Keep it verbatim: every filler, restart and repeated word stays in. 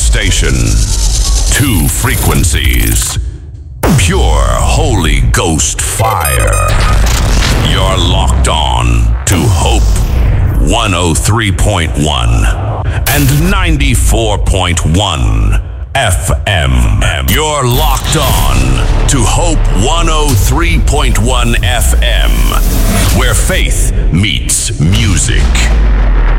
station. Two frequencies. Pure Holy Ghost fire. You're locked on to Hope one oh three point one and ninety-four point one F M. You're locked on to Hope one oh three point one F M, where faith meets music.